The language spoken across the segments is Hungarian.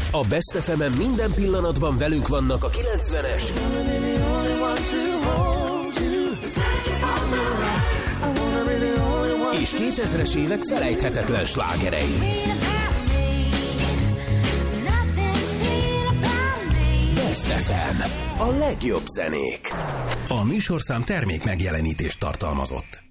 A Best FM-en minden pillanatban velünk vannak a 90-es és 2000-es évek felejthetetlen slágerei. Best FM. A legjobb zenék. A műsorszám termék megjelenítést tartalmazott.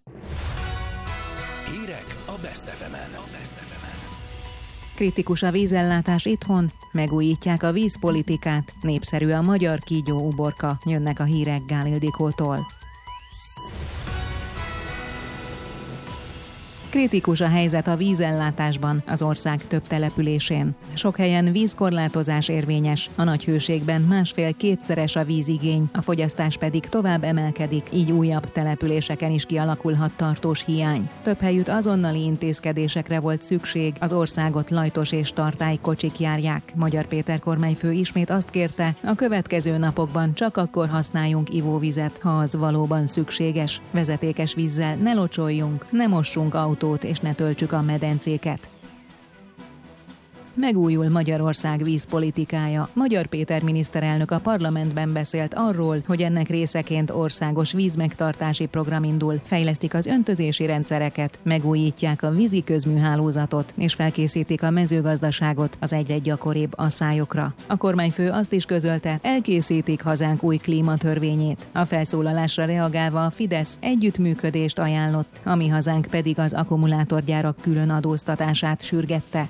Hírek a Best FM-en. Kritikus a vízellátás itthon, megújítják a vízpolitikát, népszerű a magyar kígyó-uborka, jönnek a hírek Gál Ildikótól. Kritikus a helyzet a vízellátásban az ország több településén. Sok helyen vízkorlátozás érvényes, a nagy hőségben 1,5-2-szeres a vízigény, a fogyasztás pedig tovább emelkedik, így újabb településeken is kialakulhat tartós hiány. Több helyütt azonnali intézkedésekre volt szükség, az országot lajtos és tartálykocsik járják. Magyar Péter kormányfő ismét azt kérte, a következő napokban csak akkor használjunk ivóvizet, ha az valóban szükséges. Vezetékes vízzel ne locsoljunk, ne mossunk autót és ne töltsük a medencéket. Megújul Magyarország vízpolitikája. Magyar Péter miniszterelnök a parlamentben beszélt arról, hogy ennek részeként országos vízmegtartási program indul, fejlesztik az öntözési rendszereket, megújítják a vízi közműhálózatot és felkészítik a mezőgazdaságot az egyre gyakoribb asszályokra. A kormányfő azt is közölte, elkészítik hazánk új klímatörvényét. A felszólalásra reagálva a Fidesz együttműködést ajánlott, a mi hazánk pedig az akkumulátorgyárak külön adóztatását sürgette.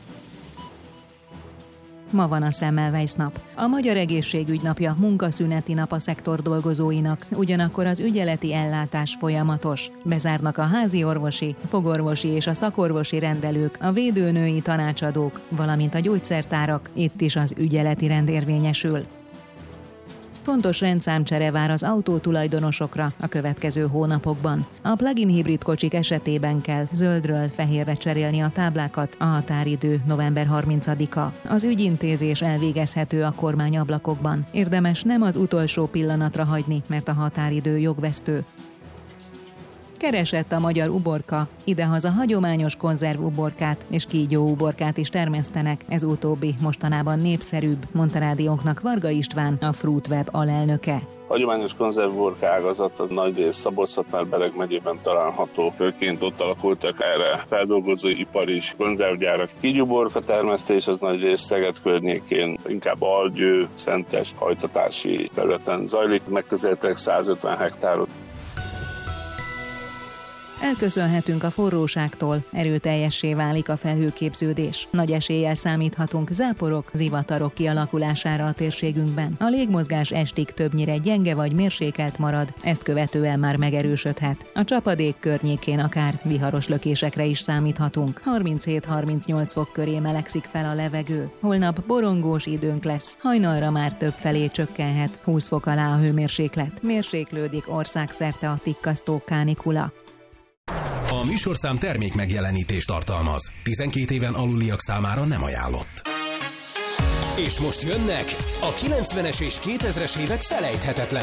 Ma van a Semmelweis nap. A Magyar Egészségügy napja munkaszüneti nap a szektor dolgozóinak, ugyanakkor az ügyeleti ellátás folyamatos. Bezárnak a házi orvosi, fogorvosi és a szakorvosi rendelők, a védőnői tanácsadók, valamint a gyógyszertárak, itt is az ügyeleti rend érvényesül. Fontos rendszámcsere vár az autótulajdonosokra a következő hónapokban. A plug-in hibrid kocsik esetében kell zöldről fehérre cserélni a táblákat, a határidő november 30-a. Az ügyintézés elvégezhető a kormányablakokban. Érdemes nem az utolsó pillanatra hagyni, mert a határidő jogvesztő. Keresett a magyar uborka, idehaza hagyományos konzervuborkát és kígyóuborkát is termesztenek, ez utóbbi mostanában népszerűbb, mondta rádiónknak Varga István, a Fruitweb alelnöke. Hagyományos konzervuborka ágazat az nagyrészt Szabolcs-Szatmár-Bereg megyében található, főként ott alakultak erre feldolgozóipar is, konzervgyárak. Kígyóuborka termesztés az nagyrészt Szeged környékén, inkább Algyő, Szentes hajtatási területen zajlik, megközelítek 150 hektárot. Elköszönhetünk a forróságtól, erőteljessé válik a felhőképződés. Nagy eséllyel számíthatunk záporok, zivatarok kialakulására a térségünkben. A légmozgás estig többnyire gyenge vagy mérsékelt marad, ezt követően már megerősödhet. A csapadék környékén akár viharos lökésekre is számíthatunk. 37-38 fok köré melegszik fel a levegő. Holnap borongós időnk lesz, hajnalra már több felé csökkenhet, 20 fok alá a hőmérséklet. Mérséklődik országszerte a tikkasztó kánikula. A műsorszám termék megjelenítést tartalmaz. 12 éven aluliak számára nem ajánlott. És most jönnek a 90-es és 2000-es évek felejthetetlen